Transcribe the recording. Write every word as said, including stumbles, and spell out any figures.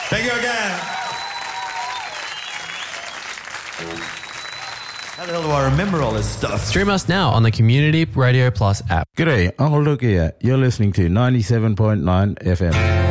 Thank you again. How the hell do I remember all this stuff? Stream us now on the Community Radio Plus app. G'day, Uncle Luke here. You're listening to ninety-seven point nine F M.